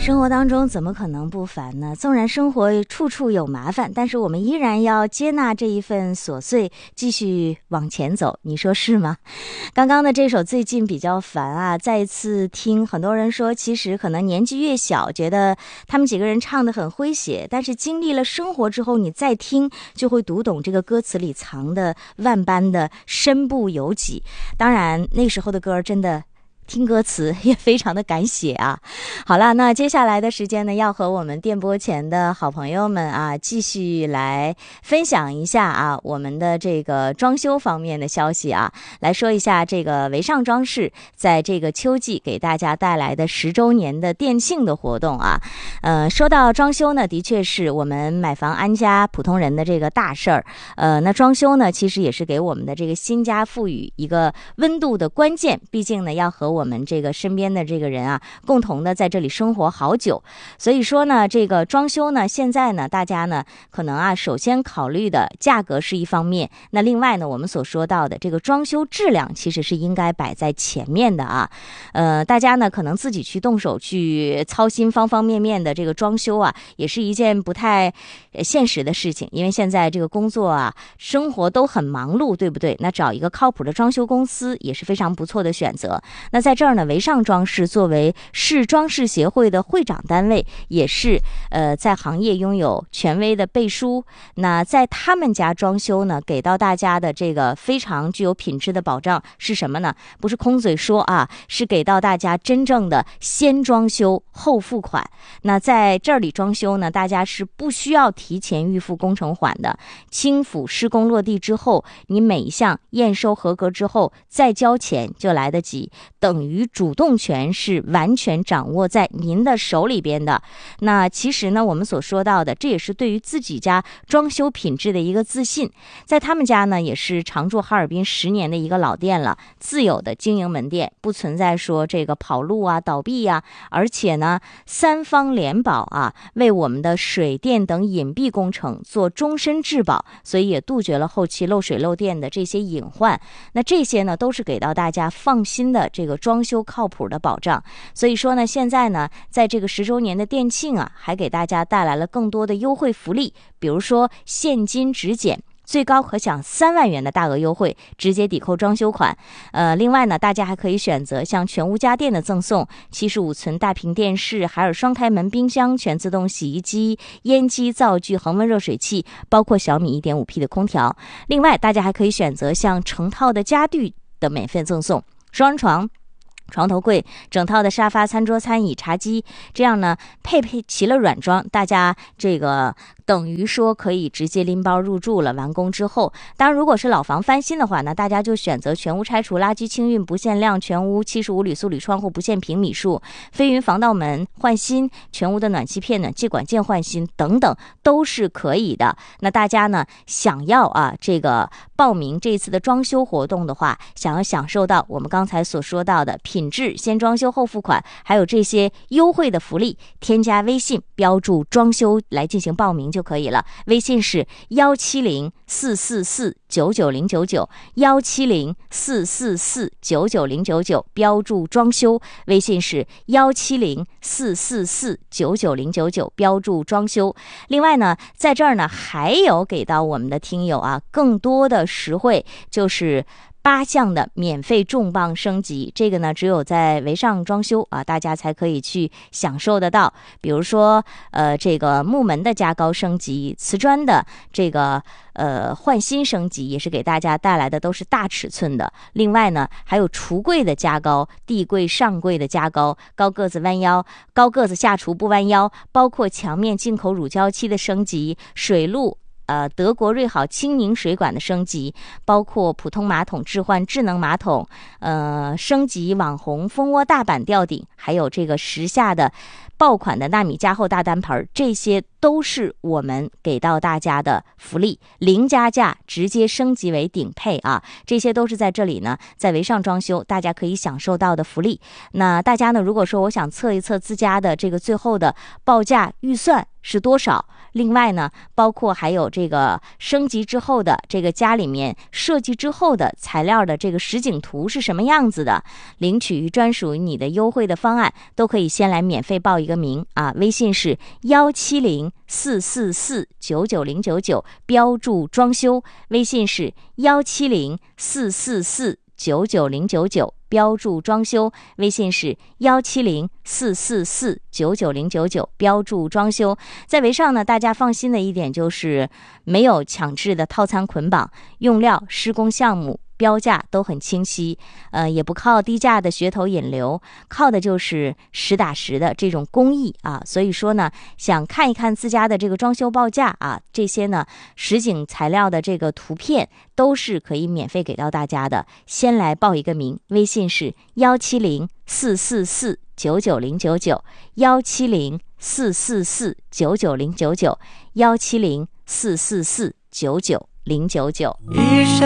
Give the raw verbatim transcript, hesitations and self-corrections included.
生活当中怎么可能不烦呢？纵然生活处处有麻烦，但是我们依然要接纳这一份琐碎，继续往前走，你说是吗？刚刚的这首最近比较烦啊，再一次听，很多人说其实可能年纪越小，觉得他们几个人唱得很诙谐，但是经历了生活之后，你再听就会读懂这个歌词里藏的万般的身不由己。当然那时候的歌真的听歌词也非常的敢写啊。好了，那接下来的时间呢，要和我们电波前的好朋友们啊，继续来分享一下啊，我们的这个装修方面的消息啊，来说一下这个维尚装饰在这个秋季给大家带来的十周年的店庆的活动啊。呃，说到装修呢，的确是我们买房安家普通人的这个大事儿。呃，那装修呢，其实也是给我们的这个新家赋予一个温度的关键，毕竟呢，要和我们这个身边的这个人啊，共同的在这里生活好久。所以说呢，这个装修呢，现在呢，大家呢，可能啊，首先考虑的价格是一方面，那另外呢，我们所说到的这个装修质量，其实是应该摆在前面的啊。呃，大家呢，可能自己去动手去操心方方面面的这个装修啊，也是一件不太现实的事情，因为现在这个工作啊，生活都很忙碌，对不对？那找一个靠谱的装修公司也是非常不错的选择。那在这儿呢，维尚装饰作为市装饰协会的会长单位，也是呃在行业拥有权威的背书。那在他们家装修呢，给到大家的这个非常具有品质的保障是什么呢？不是空嘴说啊，是给到大家真正的先装修后付款。那在这里装修呢，大家是不需要提前预付工程款的，轻辅施工落地之后，你每一项验收合格之后再交钱就来得及，等于主动权是完全掌握在您的手里边的。那其实呢，我们所说到的，这也是对于自己家装修品质的一个自信。在他们家呢，也是常驻哈尔滨十年的一个老店了，自有的经营门店，不存在说这个跑路啊、倒闭啊，而且呢，三方联保啊，为我们的水电等隐蔽工程做终身质保，所以也杜绝了后期漏水漏电的这些隐患。那这些呢，都是给到大家放心的这个装修靠谱的保障。所以说呢，现在呢，在这个十周年的店庆啊，还给大家带来了更多的优惠福利，比如说现金直减，最高可享三万元的大额优惠，直接抵扣装修款。呃，另外呢，大家还可以选择像全屋家电的赠送，七十五寸大屏电视、海尔双开门冰箱、全自动洗衣机、烟机、灶具、恒温热水器，包括小米 一点五 P 的空调。另外，大家还可以选择像成套的家具的免费赠送，双人床、床头柜、整套的沙发、餐桌、餐椅、茶几，这样呢配配齐了软装，大家这个等于说可以直接拎包入住了。完工之后，当然如果是老房翻新的话呢，大家就选择全屋拆除、垃圾清运不限量、全屋七十五铝塑铝窗户不限平米数、飞云防盗门换新、全屋的暖气片、暖气管件换新等等，都是可以的。那大家呢想要啊这个报名这次的装修活动的话，想要享受到我们刚才所说到的品质先装修后付款，还有这些优惠的福利，添加微信标注装修来进行报名就可以了。微信是幺七零四四四九九零九九，幺七零四四四九九零九九，标注装修。微信是幺七零四四四九九零九九，标注装修。另外呢，在这儿呢还有给到我们的听友啊更多的实惠，就是八项的免费重磅升级，这个呢只有在维尚装修啊，大家才可以去享受得到。比如说，呃，这个木门的加高升级，瓷砖的这个呃换新升级，也是给大家带来的都是大尺寸的。另外呢，还有橱柜的加高、地柜、上柜的加高、高个子弯腰、高个子下厨不弯腰，包括墙面进口乳胶漆的升级、水路。呃，德国瑞好清凝水管的升级，包括普通马桶置换智能马桶，呃，升级网红蜂窝大板吊顶，还有这个时下的爆款的纳米加厚大单盆，这些都是我们给到大家的福利，零加价直接升级为顶配啊！这些都是在这里呢，在维尚装修大家可以享受到的福利。那大家呢，如果说我想测一测自家的这个最后的报价预算是多少？另外呢，包括还有这个升级之后的这个家里面设计之后的材料的这个实景图是什么样子的，领取专属于你的优惠的方案，都可以先来免费报一个个名啊，微信是幺七零四四四九九零九九，标注装修，微信是幺七零四四四九九零九九，标注装修，微信是幺七零四四四九九零九九，标注装修。在维上呢，大家放心的一点就是没有强制的套餐捆绑，用料、施工项目、标价都很清晰，呃，也不靠低价的噱头引流，靠的就是实打实的这种工艺啊。所以说呢，想看一看自家的这个装修报价啊，这些呢实景材料的这个图片都是可以免费给到大家的。先来报一个名，微信是幺七零四四四九九零九九，幺七零四四四九九零九九，幺七零四四四九九零九九。